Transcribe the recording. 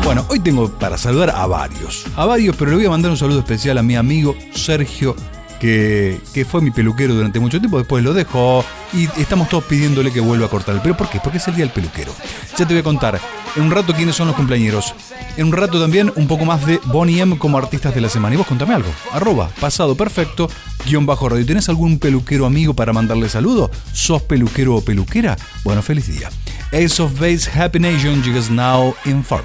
Bueno, hoy tengo para saludar a varios, pero le voy a mandar un saludo especial a mi amigo Sergio, que fue mi peluquero durante mucho tiempo, después lo dejó y estamos todos pidiéndole que vuelva a cortar el pelo. ¿Por qué? Porque es el día del peluquero. Ya te voy a contar en un rato quiénes son los cumpleañeros. En un rato también un poco más de Bonnie M como artistas de la semana. Y vos contame algo. @pasadoperfecto _radio. ¿Tenés algún peluquero amigo para mandarle saludo? ¿Sos peluquero o peluquera? Bueno, feliz día. Ace of Base, Happy Nation, you guys now in farm.